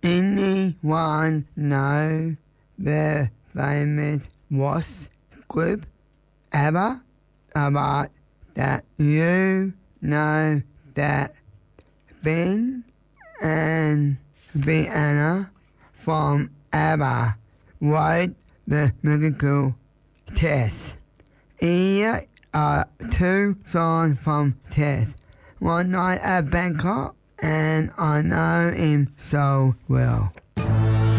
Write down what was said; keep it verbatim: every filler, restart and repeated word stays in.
Anyone know the famous wasp group ever? About that you know that Finn and Vienna from ABBA wrote the musical Test. Here are two songs from Test. One night at Bangkok, and I know him so well.